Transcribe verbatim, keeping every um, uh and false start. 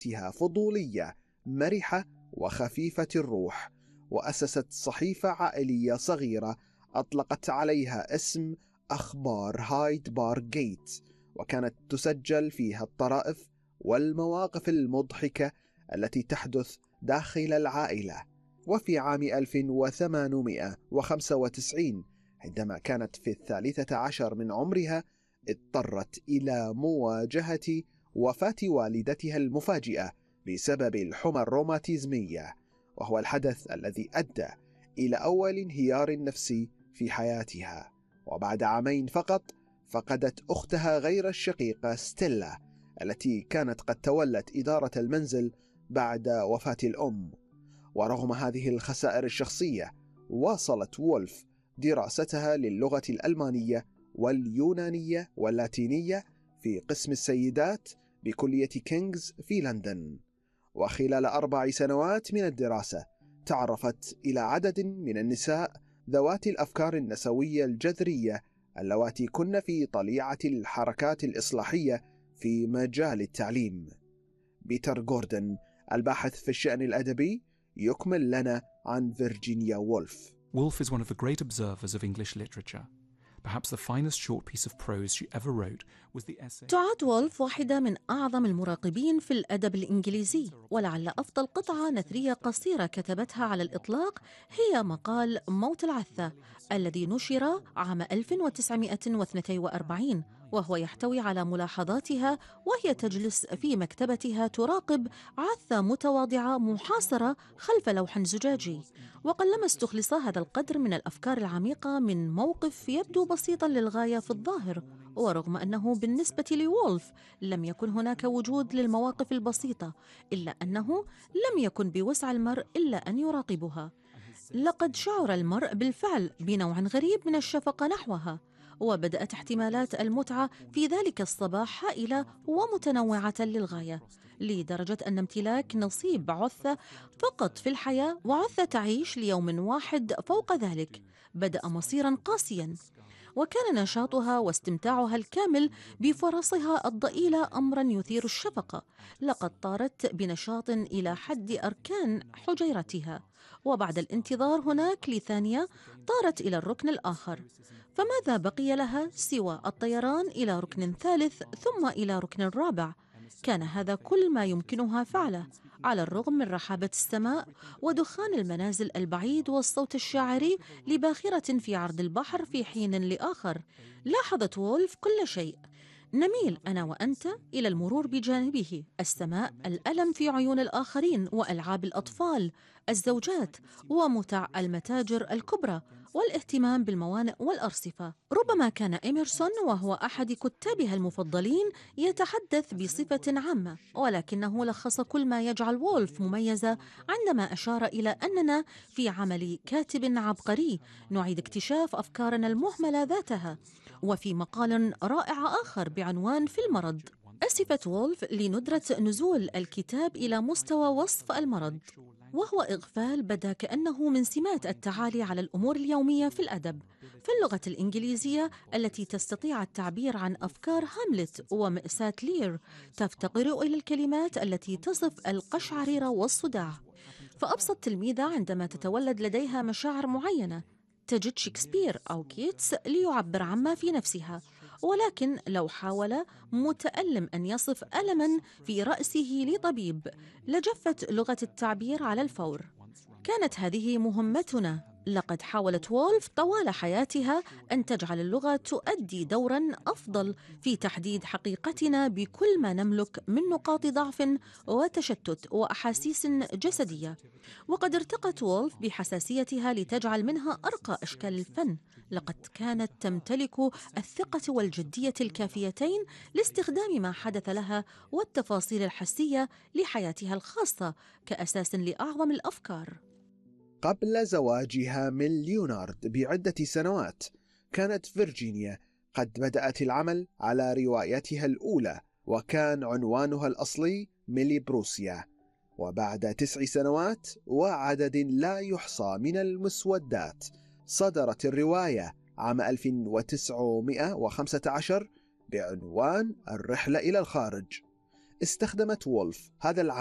فضولية مرحة وخفيفة الروح، وأسست صحيفة عائلية صغيرة أطلقت عليها اسم أخبار هايد بارك جيت، وكانت تسجل فيها الطرائف والمواقف المضحكة التي تحدث داخل العائلة. وفي عام ألف وثمانمائة وخمسة وتسعين عندما كانت في الثالثة عشر من عمرها اضطرت إلى مواجهة وفاة والدتها المفاجئة بسبب الحمى الروماتيزمية، وهو الحدث الذي أدى إلى أول انهيار نفسي في حياتها. وبعد عامين فقط فقدت أختها غير الشقيقة ستيلا التي كانت قد تولت إدارة المنزل بعد وفاة الأم. ورغم هذه الخسائر الشخصية واصلت وولف دراستها للغة الألمانية واليونانية واللاتينية في قسم السيدات بكلية كينغز في لندن. وخلال أربع سنوات من الدراسة تعرفت إلى عدد من النساء ذوات الأفكار النسوية الجذرية اللواتي كن في طليعة الحركات الإصلاحية في مجال التعليم. بيتر جوردن الباحث في الشأن الأدبي يكمل لنا عن فيرجينيا وولف. Woolf is one of the great observers of English literature. Perhaps the finest short piece of prose she ever wrote was the essay. تعد وولف واحدة من أعظم المراقبين في الأدب الإنجليزي، ولعل أفضل قطعة نثرية قصيرة كتبتها على الإطلاق هي مقال موت العثة الذي نشر عام ألف وتسعمائة واثنين وأربعين، وهو يحتوي على ملاحظاتها وهي تجلس في مكتبتها تراقب عثة متواضعة محاصرة خلف لوح زجاجي. وقلما استخلص هذا القدر من الأفكار العميقة من موقف يبدو بسيطا للغاية في الظاهر، ورغم أنه بالنسبة لوولف لم يكن هناك وجود للمواقف البسيطة، إلا أنه لم يكن بوسع المرء إلا أن يراقبها. لقد شعر المرء بالفعل بنوع غريب من الشفقة نحوها، وبدأت احتمالات المتعة في ذلك الصباح هائلة ومتنوعة للغاية، لدرجة أن امتلاك نصيب عثة فقط في الحياة وعثة تعيش ليوم واحد فوق ذلك بدأ مصيرا قاسيا. وكان نشاطها واستمتاعها الكامل بفرصها الضئيلة أمرا يثير الشفقة. لقد طارت بنشاط إلى حد أركان حجيرتها، وبعد الانتظار هناك لثانية طارت إلى الركن الآخر. فماذا بقي لها سوى الطيران إلى ركن ثالث ثم إلى ركن رابع؟ كان هذا كل ما يمكنها فعله، على الرغم من رحابة السماء ودخان المنازل البعيد والصوت الشاعري لباخرة في عرض البحر في حين لآخر. لاحظت وولف كل شيء. نميل أنا وأنت إلى المرور بجانبه، السماء، الألم في عيون الآخرين، وألعاب الأطفال، الزوجات، ومتع المتاجر الكبرى، والاهتمام بالموانئ والأرصفة. ربما كان إيميرسون وهو أحد كتابها المفضلين يتحدث بصفة عامة، ولكنه لخص كل ما يجعل وولف مميزة عندما أشار إلى أننا في عمل كاتب عبقري نعيد اكتشاف أفكارنا المهملة ذاتها. وفي مقال رائع آخر بعنوان في المرض، أسفت وولف لندرة نزول الكتاب إلى مستوى وصف المرض، وهو إغفال بدا كأنه من سمات التعالي على الأمور اليومية في الأدب. في اللغة الإنجليزية التي تستطيع التعبير عن أفكار هاملت ومأساة لير تفتقر إلى الكلمات التي تصف القشعريرة والصداع. فأبسط تلميذة عندما تتولد لديها مشاعر معينة تجد شكسبير أو كيتس ليعبر عما في نفسها، ولكن لو حاول متألم أن يصف ألماً في رأسه لطبيب لجفت لغة التعبير على الفور. كانت هذه مهمتنا. لقد حاولت وولف طوال حياتها أن تجعل اللغة تؤدي دوراً أفضل في تحديد حقيقتنا بكل ما نملك من نقاط ضعف وتشتت وأحاسيس جسدية. وقد ارتقت وولف بحساسيتها لتجعل منها أرقى أشكال الفن. لقد كانت تمتلك الثقة والجدية الكافيتين لاستخدام ما حدث لها والتفاصيل الحسية لحياتها الخاصة كأساس لأعظم الأفكار. قبل زواجها من ليونارد بعدة سنوات كانت فيرجينيا قد بدأت العمل على روايتها الأولى، وكان عنوانها الأصلي ميلي بروسيا. وبعد تسع سنوات وعدد لا يحصى من المسودات صدرت الرواية عام ألف وتسعمائة وخمسة عشر بعنوان الرحلة إلى الخارج. استخدمت وولف هذا العمل